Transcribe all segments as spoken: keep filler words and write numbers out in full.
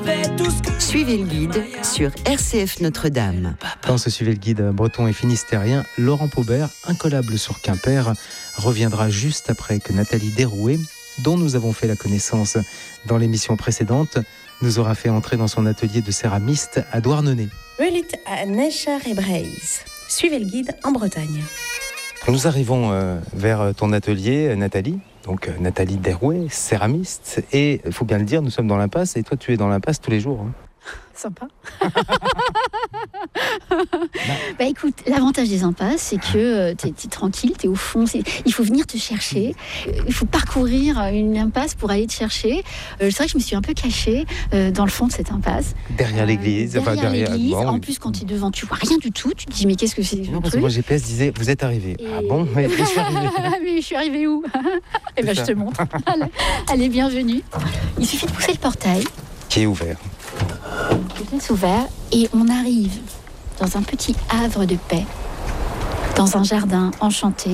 Suivez le guide sur R C F Notre-Dame. Dans ce Suivez le guide breton et finistérien, Laurent Paubert, incollable sur Quimper, reviendra juste après que Nathalie Derouet, dont nous avons fait la connaissance dans l'émission précédente, nous aura fait entrer dans son atelier de céramiste à Douarnenez. Suivez le guide en Bretagne. Nous arrivons euh, vers ton atelier, Nathalie. Donc euh, Nathalie Derouet, céramiste. Et il faut bien le dire, nous sommes dans l'impasse. Et toi, tu es dans l'impasse tous les jours. Hein. Sympa. Bah écoute, l'avantage des impasses, c'est que euh, t'es, t'es tranquille, t'es au fond. C'est... Il faut venir te chercher. Euh, il faut parcourir une impasse pour aller te chercher. Euh, c'est vrai que je me suis un peu cachée euh, dans le fond de cette impasse. Derrière l'église. Euh, derrière, enfin, derrière l'église. Bon, en oui. plus, quand tu es devant, tu vois rien du tout. Tu te dis, mais qu'est-ce que c'est que ce Non, parce que truc moi, G P S disait, vous êtes arrivé. Et... Ah bon, mais je suis arrivé. Mais je suis arrivée où? Eh ben, je te montre. Allez, allez, bienvenue. Il suffit de pousser le portail. Qui est ouvert. Je laisse ouvert et on arrive dans un petit havre de paix, dans un jardin enchanté,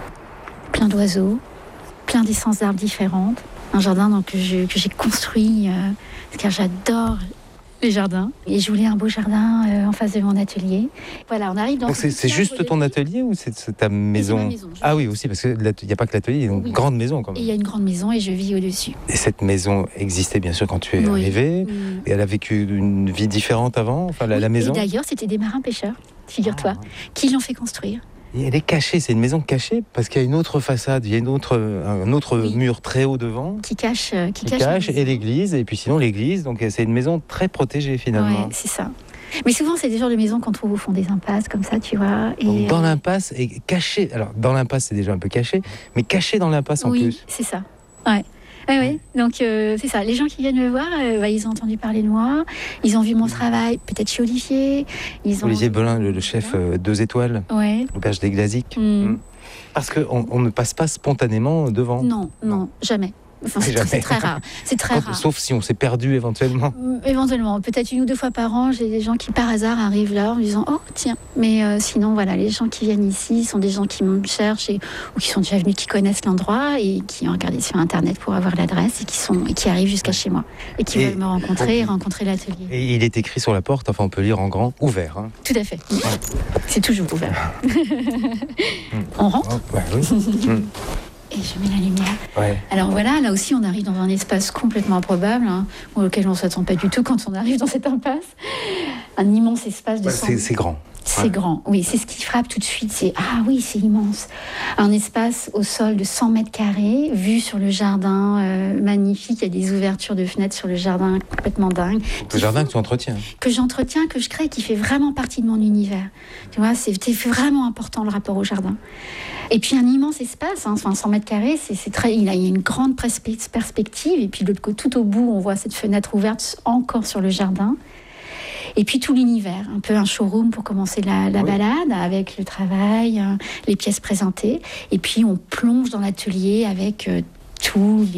plein d'oiseaux, plein d'essences d'arbres différentes. Un jardin donc, que, je, que j'ai construit euh, car j'adore les jardins. Et je voulais un beau jardin euh, en face de mon atelier. Voilà, on arrive dans. Donc c'est, c'est juste ton atelier ou c'est, c'est ta maison? C'est ma maison. Ah oui, aussi, parce qu'il n'y a pas que l'atelier, il y a une Oui. grande maison quand même. Et il y a une grande maison et je vis au-dessus. Et cette maison existait bien sûr quand tu es Oui. arrivé. Mmh. Et elle a vécu une vie différente avant, enfin la, Oui, la maison. Et d'ailleurs, c'était des marins-pêcheurs, figure-toi, Ah. qui l'ont fait construire. Et elle est cachée, c'est une maison cachée parce qu'il y a une autre façade, il y a une autre, un autre Oui. mur très haut devant Qui cache, euh, qui qui cache, cache, la maison. et l'église, et puis sinon l'église, donc c'est une maison très protégée finalement. Ouais, c'est ça. Mais souvent, c'est des genres de maisons qu'on trouve au fond des impasses, comme ça, tu vois. Et Donc dans euh, l'impasse, et caché, alors dans l'impasse c'est déjà un peu caché, mais caché dans l'impasse en oui, plus. c'est ça. Ouais. Ouais, ouais. Donc, euh, c'est ça. Les gens qui viennent me voir, euh, bah, ils ont entendu parler de moi. Ils ont vu mon travail, peut-être chez Olivier. Ils ont... Olivier Belin, le, le chef euh, deux étoiles, Ouais. l'auberge des Glaziques. Mm. Mm. Parce qu'on on ne passe pas spontanément devant. Non, non, jamais. Enfin, c'est, Jamais. c'est très rare. C'est très Quand- rare. sauf si on s'est perdu éventuellement. Mm, Éventuellement, peut-être une ou deux fois par an, j'ai des gens qui par hasard arrivent là en me disant oh tiens. Mais euh, sinon voilà, les gens qui viennent ici sont des gens qui me cherchent et, ou qui sont déjà venus, qui connaissent l'endroit et qui ont regardé sur internet pour avoir l'adresse et qui sont et qui arrivent jusqu'à chez moi et qui Et- veulent me rencontrer et rencontrer l'atelier. Et il est écrit sur la porte, enfin on peut lire en grand, ouvert. Hein. Tout à fait. C'est toujours ouvert. On rentre Oh, ouais, oui. Mm. et je mets la lumière. Ouais. Alors voilà, là aussi on arrive dans un espace complètement improbable, hein, auquel on ne s'attend pas du tout quand on arrive dans cette impasse. Un immense espace de Ouais, cent c'est, c'est grand. C'est Ouais. grand, oui, c'est ce qui frappe tout de suite, c'est ah oui, c'est immense. Un espace au sol de cent mètres carrés, vue sur le jardin euh, magnifique, il y a des ouvertures de fenêtres sur le jardin complètement dingue. Le jardin que tu entretiens. Que j'entretiens, que je crée, qui fait vraiment partie de mon univers. Tu vois, c'est, c'est vraiment important le rapport au jardin. Et puis un immense espace, hein, enfin cent mètres carrés, c'est, c'est très, il a, il y a une grande perspe- perspective, et puis de l'autre côté, tout au bout, on voit cette fenêtre ouverte encore sur le jardin. Et puis tout l'univers, un peu un showroom pour commencer la, la Oui. balade, avec le travail, euh, les pièces présentées. Et puis on plonge dans l'atelier avec euh, tous les